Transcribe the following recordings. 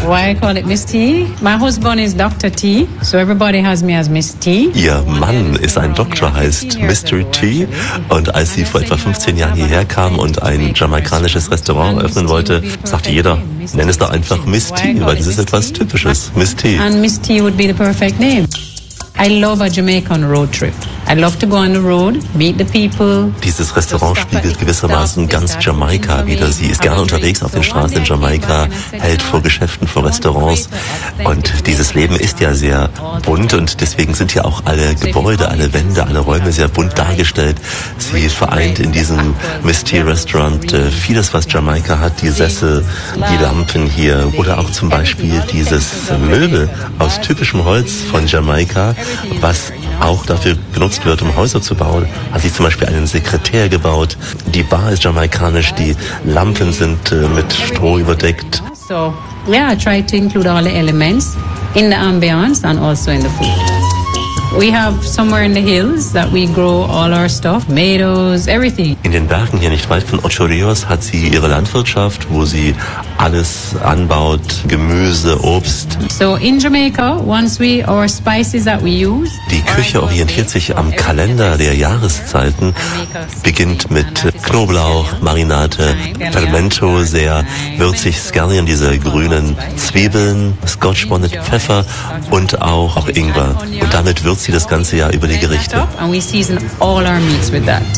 Why I call it Miss T? My husband is Dr. T, so everybody has me as Miss T. Ihr Mann ist ein Doktor, heißt Mystery T. Und als sie vor etwa 15 Jahren hierher kam und ein jamaikanisches Restaurant eröffnen wollte, sagte jeder, nenn es doch einfach Miss T, weil das ist etwas Typisches, Miss T. And Miss T would be the perfect name. I love a Jamaican road trip. I love to go on the road, meet the people. Dieses Restaurant spiegelt gewissermaßen ganz Jamaika wider. Sie ist gerne unterwegs auf den Straßen in Jamaika, hält vor Geschäften, vor Restaurants. Und dieses Leben ist ja sehr bunt und deswegen sind ja auch alle Gebäude, alle Wände, alle Räume sehr bunt dargestellt. Sie vereint in diesem Miss T Restaurant vieles, was Jamaika hat. Die Sessel, die Lampen hier oder auch zum Beispiel dieses Möbel aus typischem Holz von Jamaika, was auch dafür genutzt wird, um Häuser zu bauen. Hat sich zum Beispiel einen Sekretär gebaut. Die Bar ist jamaikanisch, die Lampen sind mit Stroh überdeckt. So, yeah, I try to include all the elements in the ambience and also in the food. We have somewhere in the hills that we grow all our stuff, tomatoes, everything. In den Bergen hier nicht weit von Ocho Rios hat sie ihre Landwirtschaft, wo sie alles anbaut, Gemüse, Obst. So in Jamaica, our spices that we use. Die Küche orientiert sich am Kalender der Jahreszeiten, beginnt mit Knoblauch, Marinade, Fermento, sehr würzig, Scallion, diese grünen Zwiebeln, Scotch Bonnet, Pfeffer und auch Ingwer. Und damit würzt sie das ganze Jahr über die Gerichte. And we season all our meats with that.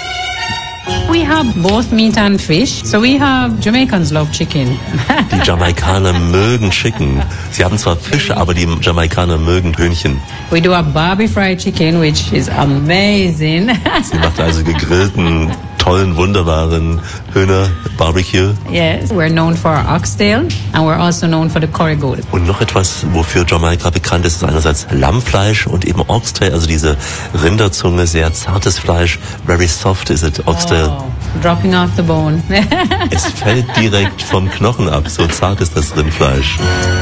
We have both meat and fish. So we have Jamaicans love chicken. Die Jamaikaner mögen Chicken. Sie haben zwar Fisch, aber die Jamaikaner mögen Hühnchen. We do a Barbie fried chicken, which is amazing. Sie macht also gegrillten, tollen, wunderbaren Hühner Barbecue. Yes, we're known for our oxtail and we're also known for the curry goat. Und noch etwas, wofür Jamaika bekannt ist, ist einerseits Lammfleisch und eben Oxtail, also diese Rinderzunge, sehr zartes Fleisch. Very soft is it, Oxtail. Oh, dropping off the bone. Es fällt direkt vom Knochen ab, so zart ist das Rindfleisch.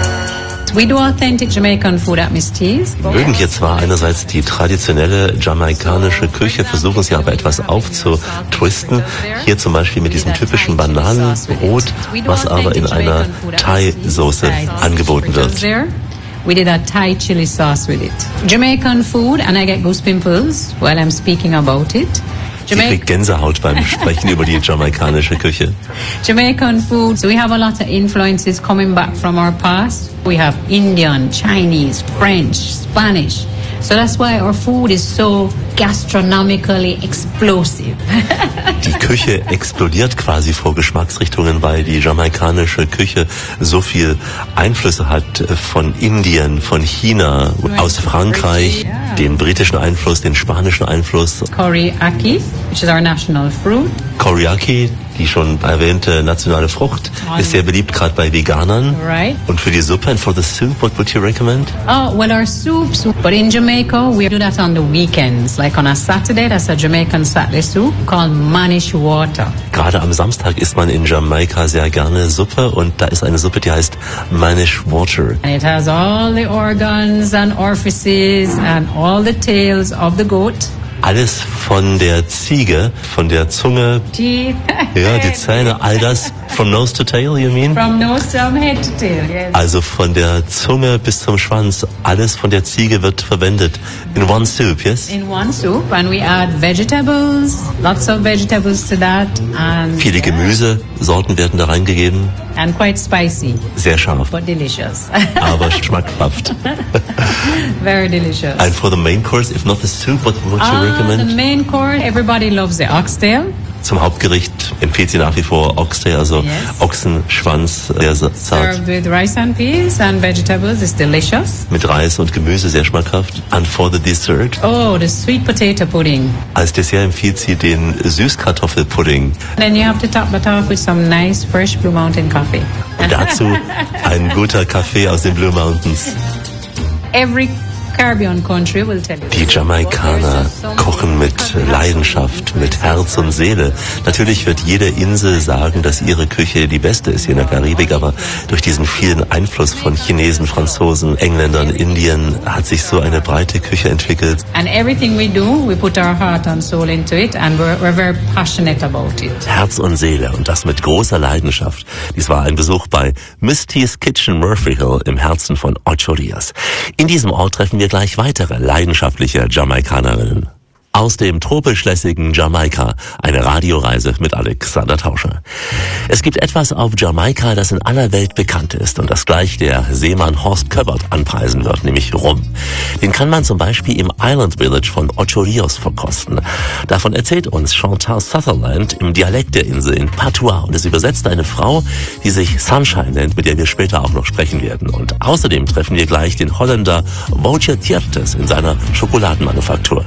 We do authentic Jamaican food at Miss T's. Wir mögen hier zwar einerseits die traditionelle jamaikanische Küche, versuchen sie aber etwas aufzutwisten. Hier zum Beispiel mit diesem typischen Bananenbrot, was aber in einer Thai-Soße angeboten wird. We did a Thai chili sauce with it. Jamaican food, and I get goose pimples while I'm speaking about it. Sie kriegt Gänsehaut beim Sprechen über die jamaikanische Küche. Jamaican food, so we have a lot of influences coming back from our past. We have Indian, Chinese, French, Spanish. So that's why our food is so gastronomically explosive. Die Küche explodiert quasi vor Geschmacksrichtungen, weil die jamaikanische Küche so viel Einflüsse hat von Indien, von China, aus Frankreich, den britischen Einfluss, den spanischen Einfluss. Coriaci, which is our national fruit. Coriaci, die schon erwähnte nationale Frucht, ist sehr beliebt, gerade bei Veganern. Right. Und für die Suppe and for the soup, what would you recommend? Oh, well, our soups, but in Jamaica, we do that on the weekends. Like on a Saturday, that's a Jamaican Saturday soup called Manish Water. Gerade am Samstag isst man in Jamaika sehr gerne Suppe und da ist eine Suppe, die heißt Manish Water. And it has all the organs and orifices and all the tails of the goat. Alles von der Ziege, von der Zunge, Teeth. ja, die Zähne, all das, from nose to tail, you mean? From nose to head to tail, yes. Also von der Zunge bis zum Schwanz, alles von der Ziege wird verwendet. In one soup, yes? In one soup, and we add vegetables, lots of vegetables to that, and Viele Gemüsesorten werden da reingegeben. and quite spicy, Sehr scharf, but delicious. aber schmackhaft. Very delicious. And for the main course, if not the soup, what would you The recommend? main course, everybody loves the oxtail. Zum Hauptgericht empfiehlt sie nach wie vor Oxtail, also Yes. Ochsenschwanz, sehr zart. Served with rice and peas and vegetables is delicious. Mit Reis und Gemüse, sehr schmackhaft. And for the dessert, Oh, the sweet potato pudding. als Dessert empfiehlt sie den Süßkartoffelpudding. Then you have to top that off with some nice fresh Blue Mountain coffee. Und dazu ein guter Kaffee aus den Blue Mountains. Every Caribbean country will tell you. Die Jamaikaner kochen mit Leidenschaft, mit Herz und Seele. Natürlich wird jede Insel sagen, dass ihre Küche die beste ist hier in der Karibik, aber durch diesen vielen Einfluss von Chinesen, Franzosen, Engländern, Indien hat sich so eine breite Küche entwickelt. And everything we do, we put our heart and soul into it and we're very passionate about it. Herz und Seele und das mit großer Leidenschaft. Dies war ein Besuch bei Misty's Kitchen Murphy Hill im Herzen von Ocho Rios. In diesem Ort treffen wir gleich weitere leidenschaftliche Jamaikanerinnen. Aus dem tropisch-lässigen Jamaika, eine Radioreise mit Alexander Tauscher. Es gibt etwas auf Jamaika, das in aller Welt bekannt ist und das gleich der Seemann Horst Köbbert anpreisen wird, nämlich Rum. Den kann man zum Beispiel im Island Village von Ocho Rios verkosten. Davon erzählt uns Chantal Sutherland im Dialekt der Insel in Patois und es übersetzt eine Frau, die sich Sunshine nennt, mit der wir später auch noch sprechen werden. Und außerdem treffen wir gleich den Holländer Wouter Tiertes in seiner Schokoladenmanufaktur.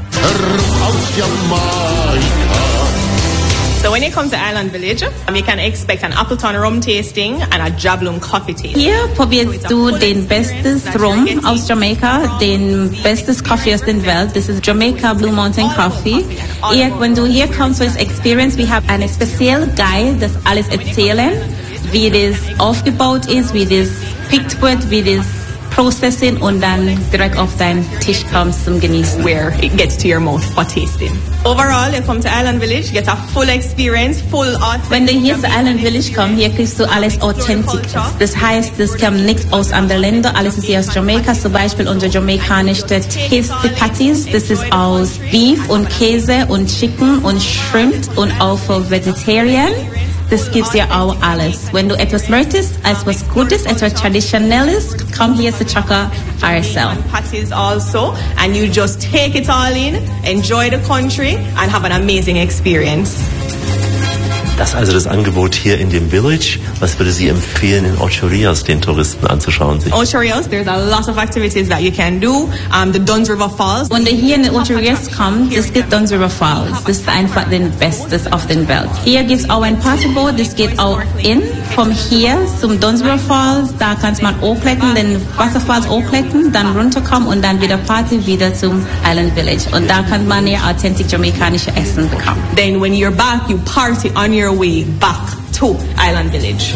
So when you come to Island Village, you can expect an Appleton rum tasting and a Jabloon coffee tasting. Hier probierst du den bestes Rum aus Jamaika, den bestes Kaffee aus der Welt. Das ist Jamaica Blue Mountain Coffee. Wenn du hier kommst für das Experience, wir haben einen speziellen Guide, das alles erzählen, wie das aufgebaut ist, wie das pickt wird, wie das Processing und dann direkt auf deinen Tisch kommst zum Genießen. Where it gets to your mouth for tasting. Overall, you come to Island Village, you get a full experience, full authentic. Wenn du hier zu Island Village kommst, hier kriegst du alles authentisch. Das heißt, es kommt nichts aus anderen Ländern, alles ist hier aus Jamaika. Zum Beispiel unsere jamaikanische Tasty Patties, das ist aus Beef und Käse und Chicken und Shrimp und auch für Vegetarian. Das gibt's ja auch alles. Wenn du etwas möchtest, etwas Gutes, etwas Traditionelles, komm hier zu Chaka RSL. Patties also, and you just take it all in, enjoy the country, and have an amazing experience. Das ist also das Angebot hier in dem Village. Was würde sie empfehlen, in Ocho Rios den Touristen anzuschauen? Ocho Rios, there's a lot of activities that you can do. The Duns River Falls. Wenn du hier in Ocho Rios kommst, es gibt Duns River Falls. Das ist einfach den Bestes auf der Welt. Hier gibt es auch ein Partyboot, das geht auch von hier zum Duns River Falls. Da kannst man hochklettern, den Wasserfalls hochklettern, dann runterkommen und dann wieder Party, wieder zum Island Village. Und da kann man ja authentisch jamaikanische Essen bekommen. Then when you're back, you party on your way back to Island Village.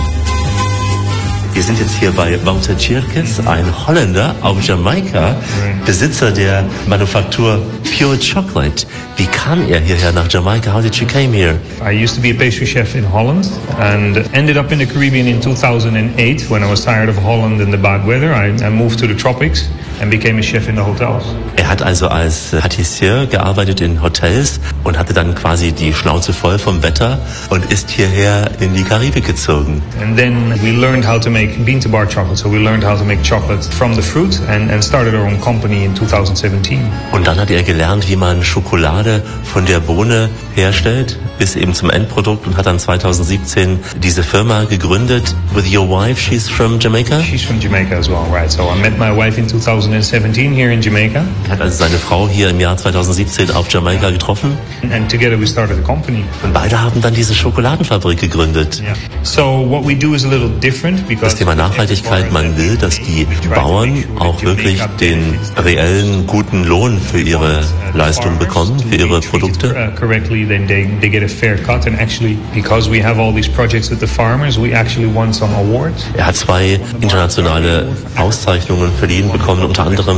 Wir sind jetzt hier bei Wouter Tiertes, ein Holländer auf Jamaika, Besitzer der Manufaktur Pure Chocolate. Wie kam er hierher nach Jamaika? How did you came here? I used to be a pastry chef in Holland and ended up in the Caribbean in 2008 when I was tired of Holland and the bad weather. I moved to the tropics and became a chef in the hotels. Er hat also als Patissier gearbeitet in Hotels und hatte dann quasi die Schnauze voll vom Wetter und ist hierher in die Karibik gezogen. And then we learned how to make bean-to-bar chocolate. So we learned how to make chocolate from the fruit and started our own company in 2017. Und dann hat er gelernt, wie man Schokolade von der Bohne herstellt bis eben zum Endprodukt und hat dann 2017 diese Firma gegründet. With your wife, she's from Jamaica? She's from Jamaica as well, right. So I met my wife in 2017 here in Jamaica. Er hat also seine Frau hier im Jahr 2017 auf Jamaika getroffen. And together we started a company. Und beide haben dann diese Schokoladenfabrik gegründet. Yeah. So what we do is a little different because das Thema Nachhaltigkeit, man will, dass die Bauern auch wirklich den reellen guten Lohn für ihre Leistung bekommen, für ihre Produkte. Correctly, then they get a fair cut, and actually because we have all these projects with the farmers, we actually won some awards. Er hat 2 internationale Auszeichnungen verliehen bekommen, unter anderem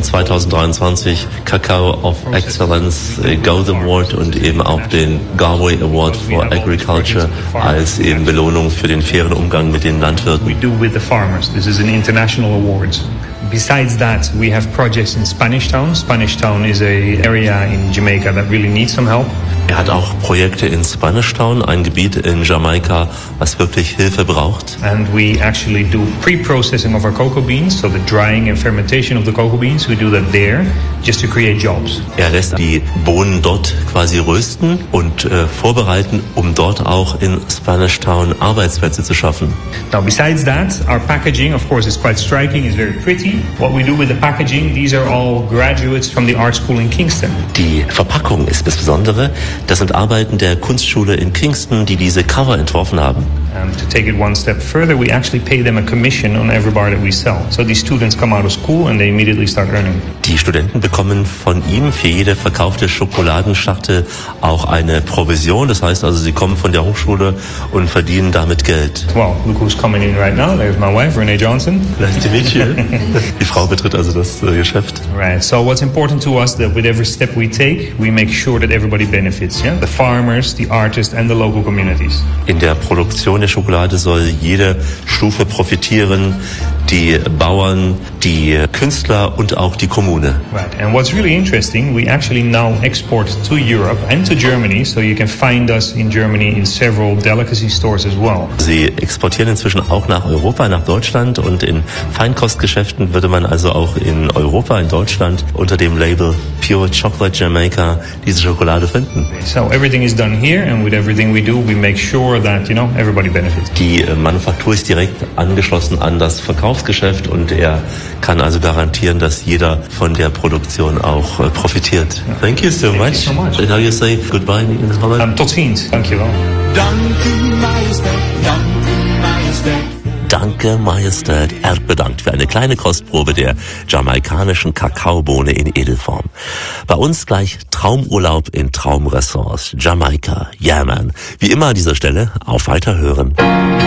2023 Cacao of Excellence Gold Award und eben auch den Galway Award for Agriculture als eben Belohnung für den fairen Umgang mit den Landwirten. We do with the farmers. This is an international award. Besides that, we have projects in Spanish Town. Spanish Town is an area in Jamaica that really needs some help. Er hat auch Projekte in Spanish Town, ein Gebiet in Jamaika, was wirklich Hilfe braucht. And we actually do pre-processing of our cocoa beans, so the drying and fermentation of the cocoa beans. We do that there just to create jobs. Er lässt die Bohnen dort quasi rösten und vorbereiten, um dort auch in Spanish Town Arbeitsplätze zu schaffen. Now, besides that, our packaging, of course, is quite striking, is very pretty. What we do with the packaging, these are all graduates from the art school in Kingston. Die Verpackung ist das Besondere. Das sind Arbeiten der Kunstschule in Kingston, die diese Cover entworfen haben. To take it one step further, we actually pay them a commission on every bar that we sell. So these students come out of school and they immediately start earning. Die Studenten bekommen von ihm für jede verkaufte Schokoladenschachtel auch eine Provision. Das heißt also, sie kommen von der Hochschule und verdienen damit Geld. Well, look who's coming in right now. There's my wife, Renee Johnson. Nice to meet you. Die Frau betritt also das Geschäft. Right. So what's important to us that with every step we take, we make sure that everybody benefits. Yeah, the farmers, the artists, and the local communities. In der Produktion der Schokolade soll jede Stufe profitieren. Die Bauern, die Künstler und auch die Kommune. Right. And what's really interesting, we actually now export to Europe and to Germany, so you can find us in Germany in several delicacy stores as well. Sie exportieren inzwischen auch nach Europa, nach Deutschland, und in Feinkostgeschäften würde man also auch in Europa, in Deutschland unter dem Label Pure Chocolate Jamaica diese Schokolade finden. So everything is done here, and with everything we do, we make sure that, everybody benefits. Die Manufaktur ist direkt angeschlossen an das Verkaufsgeschäft und er kann also garantieren, dass jeder von der Produktion auch profitiert. Thank you so much. How you say goodbye in Holland? Tot ziens. Dankjewel. Danke, Majestät. Er bedankt für eine kleine Kostprobe der jamaikanischen Kakaobohne in Edelform. Bei uns gleich Traumurlaub in Traumressorts. Jamaika, yeah man. Wie immer an dieser Stelle, auf Weiterhören.